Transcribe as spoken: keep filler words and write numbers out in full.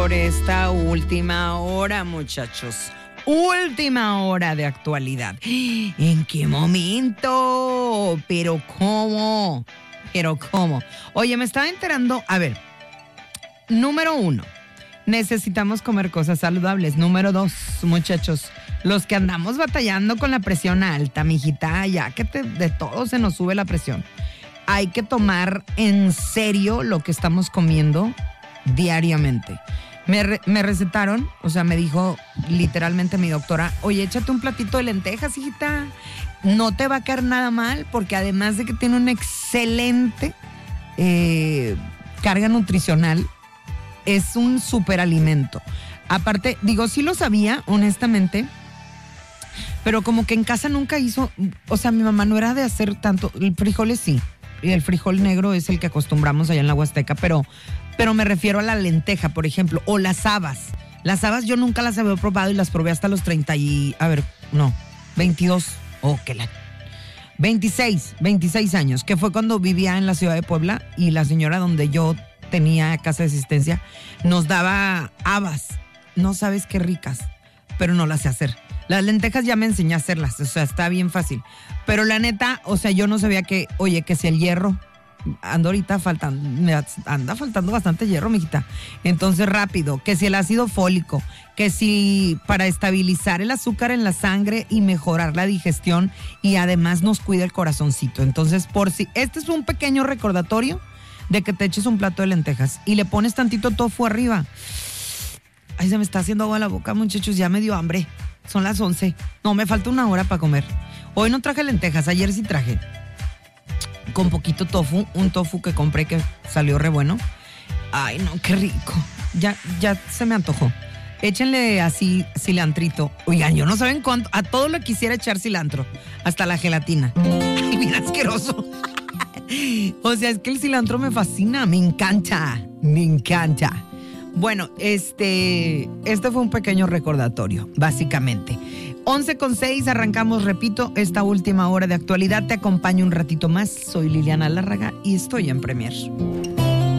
Por esta última hora, muchachos. Última hora de actualidad. ¿En qué momento? ¿Pero cómo? ¿Pero cómo? Oye, me estaba enterando. A ver, número uno, necesitamos comer cosas saludables. Número dos, muchachos, los que andamos batallando con la presión alta, mijita, ya que te, de todo se nos sube la presión. Hay que tomar en serio lo que estamos comiendo diariamente. Me, re, me recetaron, o sea, me dijo literalmente mi doctora, oye, échate un platito de lentejas, hijita. No te va a caer nada mal, porque además de que tiene una excelente eh, carga nutricional, es un superalimento. Aparte, digo, sí lo sabía, honestamente, pero como que en casa nunca hizo, o sea, mi mamá no era de hacer tanto, el frijoles sí, y el frijol negro es el que acostumbramos allá en la Huasteca, pero... Pero me refiero a la lenteja, por ejemplo, o las habas. Las habas yo nunca las había probado y las probé hasta los treinta y... A ver, no, veintidós, oh, que la... veintiséis, veintiséis años, que fue cuando vivía en la ciudad de Puebla y la señora donde yo tenía casa de asistencia nos daba habas. No sabes qué ricas, pero no las sé hacer. Las lentejas ya me enseñé a hacerlas, o sea, está bien fácil. Pero la neta, o sea, yo no sabía que, oye, que si el hierro... Ando ahorita faltando, me anda faltando bastante hierro, mijita. Entonces, rápido, que si el ácido fólico, que si para estabilizar el azúcar en la sangre y mejorar la digestión y además nos cuida el corazoncito. Entonces, por si, este es un pequeño recordatorio de que te eches un plato de lentejas y le pones tantito tofu arriba. Ay, se me está haciendo agua la boca, muchachos, ya me dio hambre. Son las once. No, me falta una hora para comer. Hoy no traje lentejas, ayer sí traje. Con poquito tofu, un tofu que compré que salió re bueno. Ay, no, qué rico. Ya, ya se me antojó. Échenle así cilantrito. Oigan, yo no saben cuánto, a todo le quisiera echar cilantro, hasta la gelatina. Ay, bien asqueroso. O sea, es que el cilantro me fascina, me encanta, me encanta. Bueno, este, este fue un pequeño recordatorio, básicamente. once con seis, arrancamos, repito, esta última hora de actualidad. Te acompaño un ratito más. Soy Liliana Lárraga y estoy en Premier.